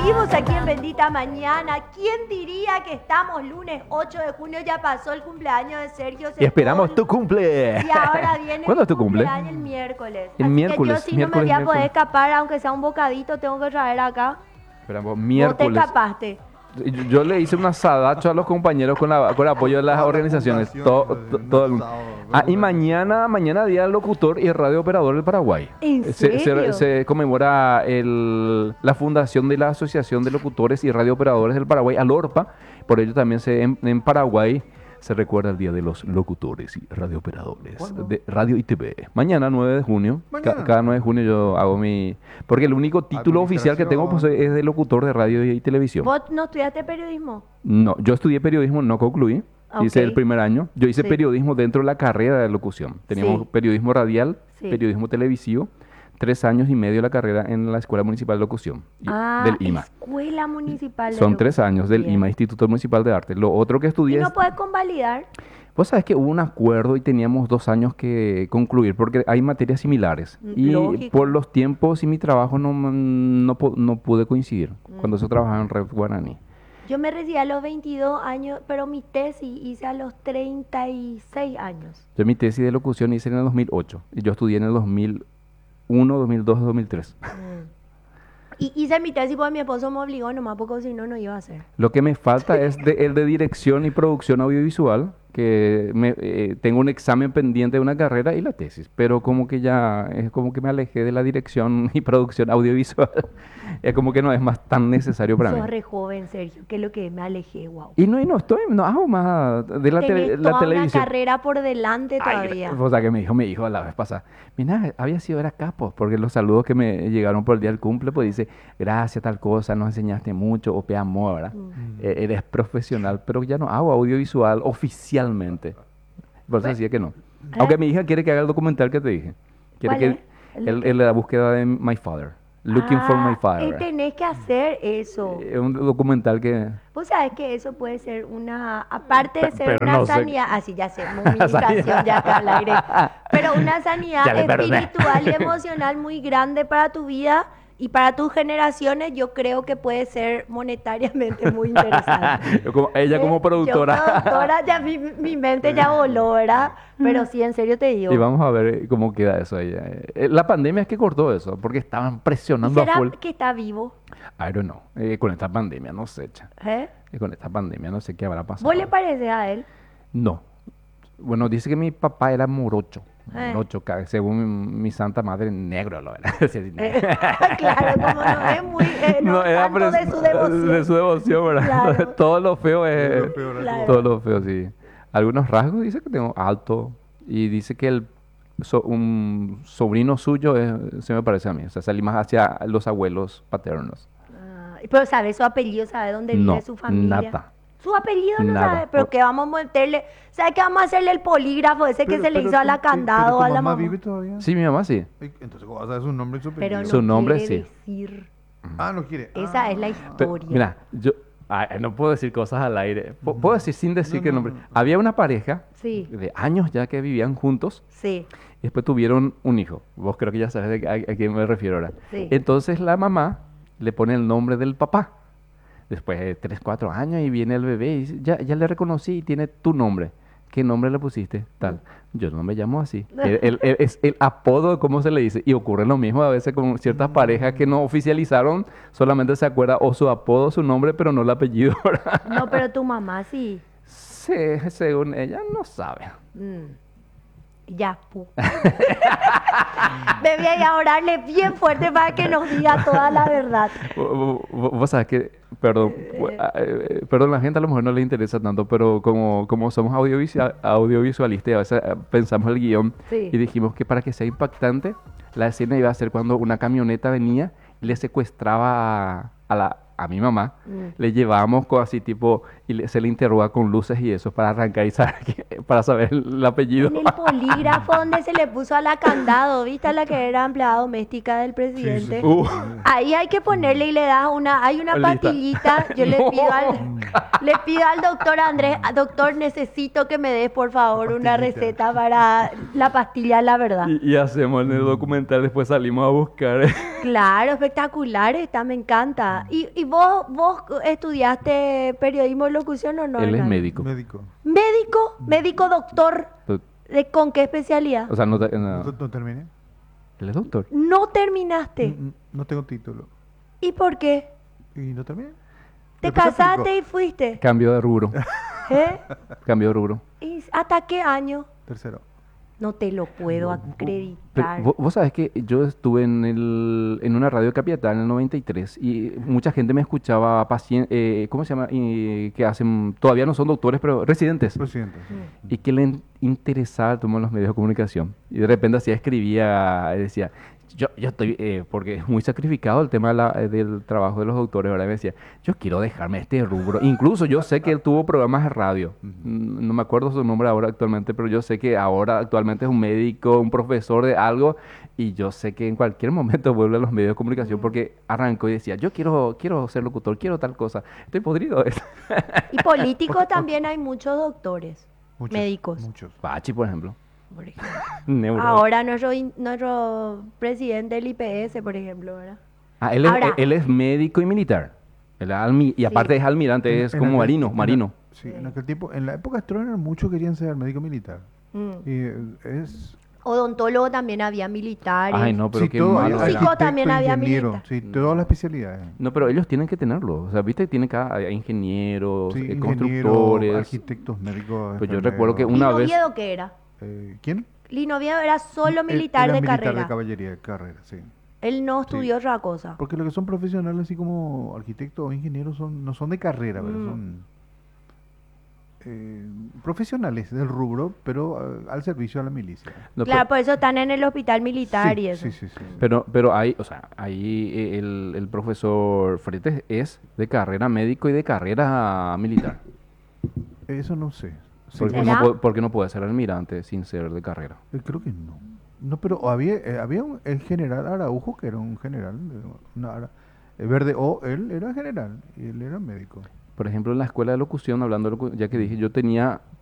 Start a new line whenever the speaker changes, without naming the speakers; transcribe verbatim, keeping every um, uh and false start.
Seguimos aquí en Bendita Mañana. ¿Quién diría que estamos lunes ocho de junio? Ya pasó el cumpleaños de Sergio.
Y esperamos tu cumple.
Y ahora viene
¿Cuándo
mi
es tu cumple?
cumpleaños el miércoles.
El
Así
miércoles,
que yo sí
miércoles,
no me voy a
miércoles.
poder escapar, aunque sea un bocadito, tengo que traer acá.
Esperamos
Vos te
miércoles.
escapaste.
Yo, yo le hice un asadacho a los compañeros con, la, con el apoyo de las organizaciones. Todo, to- todo el mundo. Ah, y mañana, mañana día del locutor y radio operador del Paraguay.
¿En
Se, se-
serio?
se conmemora el, la fundación de la Asociación de Locutores y Radiooperadores del Paraguay, ALORPA. Por ello también se, en, en Paraguay se recuerda el Día de los Locutores y Radiooperadores
¿Cuándo?
de radio y T V. Mañana, nueve de junio. Ca-
Mañana.
cada nueve de junio yo hago mi... Porque el único título oficial que tengo pues, es de locutor de radio y televisión.
¿Vos no estudiaste periodismo?
No, yo estudié periodismo, no concluí.
Ok.
Hice el primer año. Yo hice
Sí.
periodismo dentro de la carrera de locución. Teníamos
Sí.
periodismo radial,
Sí.
periodismo televisivo, tres años y medio la carrera en la Escuela Municipal de Locución y-
Ah,
del I M A.
Escuela Municipal de
Son tres años del
Bien.
I M A, Instituto Municipal de Arte. Lo otro que
¿Y
estudié...
no
es-
puedes convalidar?
Vos sabés que hubo un acuerdo y teníamos dos años que concluir porque hay materias similares.
Mm,
Y
lógico.
por los tiempos y mi trabajo no, no, pu- no pude coincidir cuando yo trabajaba en Red Guaraní.
Yo me recibí a los veintidós años, pero mi tesis hice a los treinta y seis años.
Yo mi tesis de locución hice en el dos mil ocho y yo estudié en el dos mil uno, dos mil dos, dos mil tres.
Y hice mi tesis porque mi esposo me obligó nomás, porque si no, no iba a hacer.
Lo que me falta es de, el de dirección y producción audiovisual, que me, eh, tengo un examen pendiente de una carrera y la tesis, pero como que ya es como que me alejé de la dirección y producción audiovisual. Es como que no es más tan necesario para
Sos
mí.
re joven, Sergio, que es lo que me alejé, wow.
Y no, y no estoy, no hago más de la, tele-
Tenés
la
toda una
televisión.
carrera por delante
Ay,
todavía.
o sea, que me dijo mi hijo la vez pasada, mira, había sido, era capo, porque los saludos que me llegaron por el día del cumple, pues dice, gracias, tal cosa, nos enseñaste mucho, o pe amor, ¿verdad?
Mm.
Eh, eres profesional, pero ya no hago audiovisual oficialmente. Por eso decía que no. Aunque mi hija quiere que haga el documental que te dije. Quiere
¿Cuál
que
es? ¿El
el,
de
el de la búsqueda de My Father. Looking for My
Ah,
Father.
eh, tenés que hacer eso.
Es un documental que...
Vos sabés que eso puede ser una, aparte de
Pe-
ser
pero
una
no sé-
sanidad, así ya sé, movilización ya acá al aire, pero una sanidad
Ya le perdoné.
espiritual y emocional muy grande para tu vida y para tus generaciones, yo creo que puede ser monetariamente muy interesante.
Yo como- ella como
Eh,
productora.
Yo productora, ya mi, mi mente ya voló, ¿verdad? Pero sí, en serio te digo.
Y vamos a ver eh, cómo queda eso ella. Eh, La pandemia es que cortó eso, porque estaban
¿Y
presionando a
será
full.
que está vivo?
I don't know. Eh, con esta pandemia, no sé, cha.
¿Eh?
Eh, con esta pandemia, no sé qué habrá pasado.
¿Vos le pareces a él?
No. Bueno, dice que mi papá era morocho.
Eh.
Morocho, ca- según mi, mi santa madre, negro, lo era. Sí,
Eh, claro, como no es muy, eh, no,
era
tanto
pres-
de su devoción.
de su devoción, ¿verdad?
Claro.
Todo lo feo es...
Todo lo feo era
Claro.
Todo lo feo, sí. Algunos rasgos dice que tengo alto y dice que el so- un sobrino suyo es- se me parece a mí. O sea, salí más hacia los abuelos paternos.
Ah, pero ¿sabe su apellido? ¿Sabe dónde vive
No,
su familia?
nada.
Su apellido no
Nada.
sabe, pero que vamos a meterle, ¿sabe que vamos a hacerle el polígrafo ese que
Pero-
se le
pero
hizo a
tu-
la
tu-
candado
pero tu
a la
mamá
mamá?
vive todavía?
Sí, mi mamá sí.
Ay, entonces, ¿cómo vas a dar su nombre y su
Pero
apellido?
no
Su nombre,
quiere
sí.
decir.
Ah, no quiere.
Esa
Ah.
es la
Pe-
historia.
mira, yo ay, no puedo decir cosas al aire. P- Puedo decir sin decir
No,
qué
no,
nombre.
no.
Había una pareja
Sí,
de años ya que vivían juntos.
sí.
Y después tuvieron un hijo. Vos creo que ya sabes de qué- a, a quién me refiero ahora.
Sí.
Entonces la mamá le pone el nombre del papá. Después de tres, cuatro años y viene el bebé y dice, ya, ya le reconocí y tiene tu nombre. ¿Qué nombre le pusiste? Tal. Yo no me llamo así. El- el- el- es el apodo de cómo se le dice. Y ocurre lo mismo a veces con ciertas parejas que no oficializaron, solamente se acuerda o su apodo, su nombre, pero no el apellido. ¿Verdad?
No, pero tu mamá sí.
Sí, según ella, no sabe.
Mm. Ya, pu. Me voy a ir a orarle bien fuerte para que nos diga toda la verdad.
Vo- vo- Vos sabés que, perdón, vo- ah, eh, perdón, la gente a lo mejor no le interesa tanto, pero como, como somos audiovisual, audiovisualistas, y a veces eh, pensamos el guión
Sí.
y dijimos que para que sea impactante, la escena iba a ser cuando una camioneta venía y le secuestraba a, a la, a mi mamá,
Mm.
le llevábamos co- así tipo, y le- se le interroga con luces y eso para arrancar y saber que- para saber el apellido.
En el polígrafo donde se le puso a la candado, ¿viste? A la que era empleada doméstica del presidente.
Uh.
Ahí hay que ponerle y le das una, hay una
Lista.
pastillita, yo le
No.
pido al, Le pido al doctor Andrés, "Ah, doctor, necesito que me des por favor una
pastillita.
receta para la pastilla La Verdad".
Y, y hacemos en el documental, después salimos a buscar.
Claro, espectacular, esta me encanta. ¿Y, y vos, vos estudiaste periodismo y locución o no?
Él es
Hernán?
médico.
Médico.
¿Médico? ¿Médico doctor?
Do-
¿De con qué especialidad?
O sea, no, te-
¿No,
no,
no terminé?
él es doctor.
No terminaste.
Mm, mm, No tengo título.
¿Y por qué?
¿Y no terminé?
¿Te
Después
casaste
aplico.
y fuiste?
Cambio de rubro.
¿Eh?
Cambio de rubro.
¿Y hasta qué año?
Tercero.
No te lo puedo
Pero
acreditar.
vo- vos sabés que yo estuve en, el, en una radio capital en el noventa y tres y mucha gente me escuchaba, pacien- eh, ¿cómo se llama? Y que hacen, todavía no son doctores, pero residentes.
Presidente.
Mm.
Y que le in- interesaba el tema de los medios de comunicación. Y de repente así escribía, eh, decía, yo, yo estoy, eh, porque es muy sacrificado el tema de la- eh, del trabajo de los doctores, ¿verdad? Y me decía, yo quiero dejarme este rubro. Incluso yo sé que él tuvo programas de radio. Mm, No me acuerdo su nombre ahora actualmente, pero yo sé que ahora actualmente es un médico, un profesor de algo. Y yo sé que en cualquier momento vuelve a los medios de comunicación porque arrancó y decía, yo quiero, quiero ser locutor, quiero tal cosa. Estoy podrido de eso.
Y políticos también hay muchos doctores,
Muchos,
médicos.
Muchos.
Pachi, por ejemplo.
por ejemplo.
Neuro.
Ahora nuestro, in- nuestro presidente del I P S, por ejemplo, ¿verdad?
Ah, él es,
Ahora-
él es médico y militar. Él es almi- y aparte
Sí.
es almirante,
En-
es
en
como
aquel-
marino,
en
marino.
la- sí, en aquel tiempo, en la época de Stroessner, muchos querían ser médico militar.
Mm.
Y eh, es...
Odontólogo también había militares.
Ay, no, pero
sí,
qué
todo,
malo
Músico
era.
arquitecto,
también había
ingeniero,
militar.
sí, todas las especialidades.
No, pero ellos tienen que tenerlo. O sea, viste, tienen cada hay ingenieros,
Sí,
eh,
ingeniero,
constructores.
arquitectos, médicos.
Pues yo
enfermeros.
recuerdo que una
¿Lino
vez-
Oviedo qué era?
Eh, ¿Quién?
Lino Oviedo era solo
Él-
militar
era
de
militar
carrera.
de caballería, de carrera, sí.
Él no
Sí.
estudió otra cosa.
Porque los que son profesionales, así como arquitectos o ingenieros, son, no son de carrera, ¿verdad?
Mm.
Son eh, profesionales del rubro, pero eh, al servicio de la milicia.
No,
Claro,
pero,
por eso están en el hospital militar
sí,
y eso.
sí, sí, sí.
pero, pero hay, o sea, ahí eh, el, el profesor Fretes es de carrera médico y de carrera militar.
Eso no sé. Sí,
¿Por qué
¿Será?
no, puede- por qué no puede ser almirante sin ser de carrera?
eh, creo que no. No, pero había, eh, había un, el general Araujo, que era un general, eh, una ara- eh, verde, o él era general y él era médico.
Por ejemplo, en la escuela de locución, hablando de locu- ya que dije, yo tenía